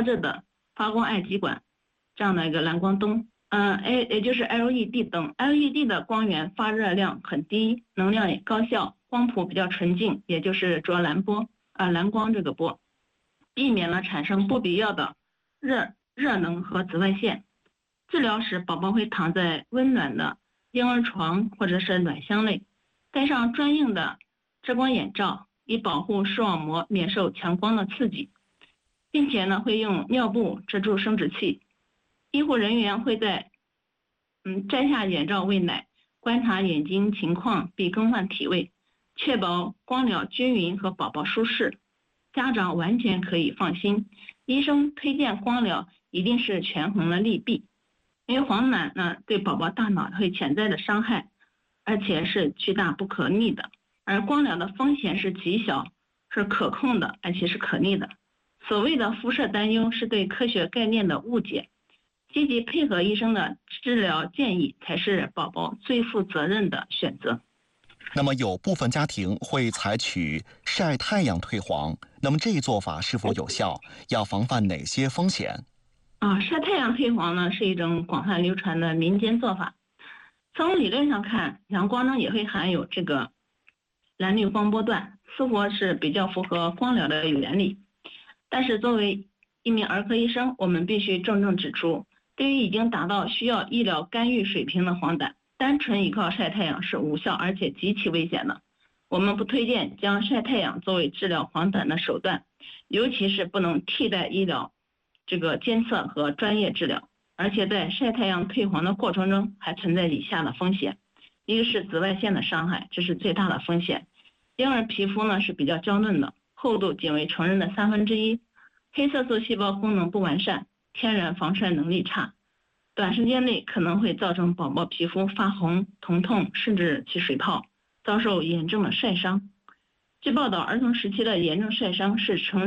着的发光二极管这样的一个蓝光灯。也就是 LED 灯。LED 的光源发热量很低，能量也高效，光谱比较纯净，也就是着蓝光这个波，避免了产生不必要的热能和紫外线。治疗时，宝宝会躺在温暖的婴儿床或者是暖箱内，戴上专用的遮光眼罩，以保护视网膜免受强光的刺激，并且呢会用尿布遮住生殖器。医护人员会在摘下眼罩喂奶，观察眼睛情况并更换体位，确保光疗均匀和宝宝舒适。家长完全可以放心，医生推荐光疗一定是权衡了利弊。因为黄疸呢对宝宝大脑会潜在的伤害，而且是巨大不可逆的，而光疗的风险是极小，是可控的，而且是可逆的。所谓的辐射担忧是对科学概念的误解，积极配合医生的治疗建议才是宝宝最负责任的选择。 那么有部分家庭会采取晒太阳退黄，那么这一做法是否有效？要防范哪些风险？ 晒太阳退黄呢是一种广泛流传的民间做法。从理论上看，阳光中也会含有这个蓝绿光波段，似乎是比较符合光疗的原理。但是作为一名儿科医生，我们必须郑重指出，对于已经达到需要医疗干预水平的黄疸，单纯依靠晒太阳是无效而且极其危险的。我们不推荐将晒太阳作为治疗黄疸的手段，尤其是不能替代医疗这个监测和专业治疗。而且在晒太阳退黄的过程中还存在以下的风险：一个是紫外线的伤害，这是最大的风险。婴儿皮肤呢是比较娇嫩的，厚度仅为成人的1/3，黑色素细胞功能不完善，天然防晒能力差，短时间内可能会造成宝宝皮肤发红、疼痛，甚至起水泡，遭受严重的晒伤。据报道，儿童时期的严重晒伤是成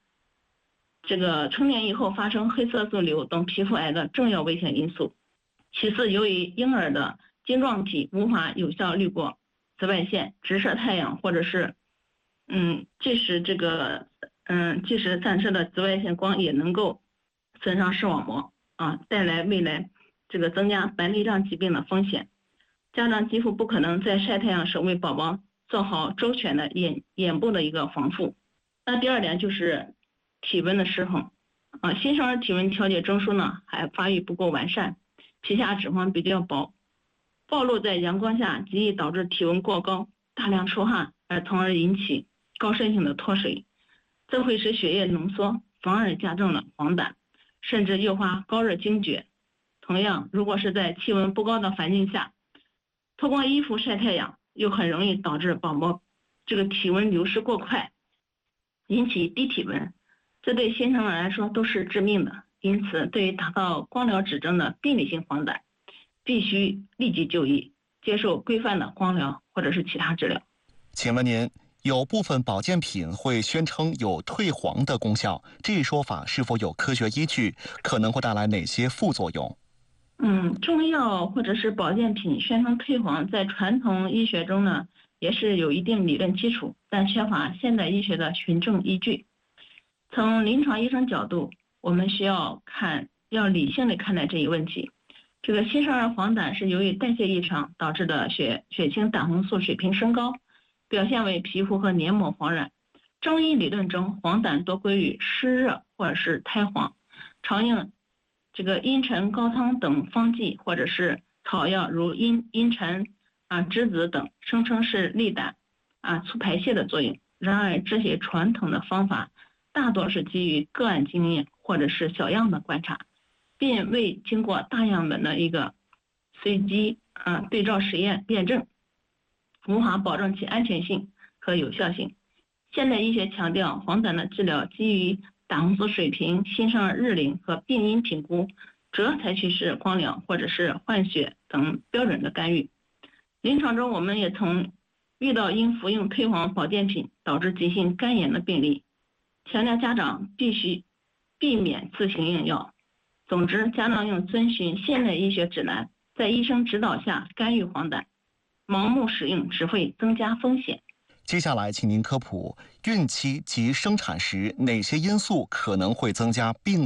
年以后发生黑色素瘤等皮肤癌的重要危险因素。其次，由于婴儿的晶状体无法有效滤过紫外线，直射太阳或者是即使散射的紫外线光也能够损伤视网膜带来未来增加白内障疾病的风险。家长几乎不可能在晒太阳时为宝宝做好周全的眼部的一个防护。那第二点就是体温的失衡新生儿体温调节中枢呢还发育不够完善，皮下脂肪比较薄，暴露在阳光下极易导致体温过高，大量出汗，从而引起高渗性的脱水，这会使血液浓缩，反而加重了黄疸，甚至诱发高热惊厥。同样，如果是在气温不高的环境下脱光衣服晒太阳，又很容易导致宝宝体温流失过快，引起低体温，这对新生儿来说都是致命的。因此，对于达到光疗指征的病理性黄疸，必须立即就医，接受规范的光疗或者是其他治疗。 请问您，有部分保健品会宣称有退黄的功效，这一说法是否有科学依据？可能会带来哪些副作用？ 中药或者是保健品宣称退黄，在传统医学中呢，也是有一定理论基础，但缺乏现代医学的循证依据。从临床医生角度，我们需要理性的看待这一问题。新生儿黄疸是由于代谢异常导致的血清胆红素水平升高，表现为皮肤和黏膜黄染。中医理论中，黄疸多归于湿热或者是胎黄，常用茵陈、高汤等方剂或者是草药，如茵陈栀子等，声称是利胆促排泄的作用。然而，这些传统的方法大多是基于个案经验或者是小样的观察，并未经过大样本的一个随机对照实验验证，无法保证其安全性和有效性。现代医学强调黄疸的治疗基于胆红素水平、新生儿日龄和病因评估，主要采取是光疗或者是换血等标准的干预。临床中，我们也曾遇到因服用退黄保健品导致急性肝炎的病例，强调家长必须避免自行用药。总之，家长应遵循现代医学指南，在医生指导下干预黄疸，盲目使用只会增加风险。 接下来，请您科普孕期及生产时哪些因素可能会增加病